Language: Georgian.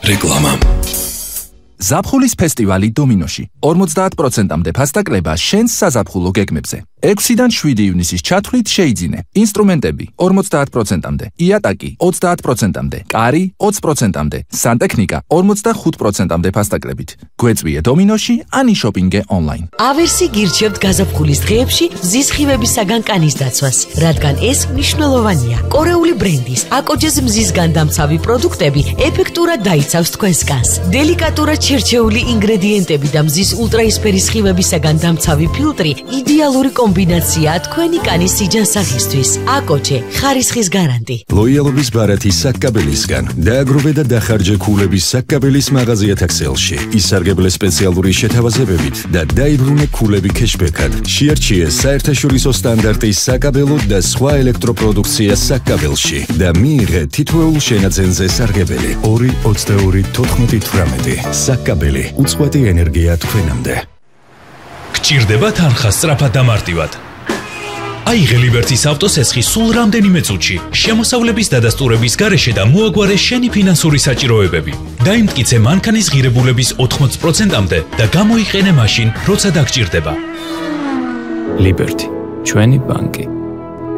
რეკლამა. ზაფხულის ფესტივალი დომინოში 50%-მდე ფასდაკლება შენს საზაფხულო გეგმებზე. 6-დან 7 ივნისის ჩათვლით შეიძინე. ინსტრუმენტები 50%-მდე, იატაკი 30%-მდე, კარი 20%-მდე, სანტექნიკა 45%-მდე ფასდაკლებით. გვეწვიე დომინოში ან იშოპინგე ონლაინ. ავერსი გირჩევთ გაზაფხულის დღეებში მზის ხივებისაგან კანის დაცვას, რადგან ეს მნიშვნელოვანია. კორეული ბრენდის აკოჯეს მზისგან დამცავი პროდუქტები ეფექტურად დაიცავს თქვენს კანს. დელიკატურად შერჩეული ინგრედიენტები და მზის ულტრაისფერის ხივებისაგან დამცავი ფილტრი იდეალური კომბინაცია თქვენი კანის სიჯანსაღისთვის. აკოჯე ხარისხის გარანტი. ლოიალობის ბარათი საკაბელისგან. დააგროვე და დახარჯე ქულების საკაბელის მაღაზია თაქსელში. ისარგებლე სპეციალური შეთავაზებებით და დაიბრუნე ქულები ქეშბექად. შეარჩიე საერთაშორისო სტანდარტის საკაბელო და სხვა ელექტროპროდუქცია საკაბელში და მიიღე თითოეულ შენაძენზე სარგებელი 2-22-14-18. საკაბელი უწყვეტი ენერგია თქვენამდე. გჭირდება თანხა სწრაფად და მარტივად. აიღე ლიბერტის ავტოსესხი სულ რამდენიმე წუთში, შემოსავლების დადასტურების გარეშე და მოაგვარე შენი ფინანსური საჭიროებები. დაიმტკიცე მანქანის ღირებულების 80%-მდე და გამოიყენე მაშინ, როცა დაგჭირდება. ლიბერტი, ჩვენი ბანკი.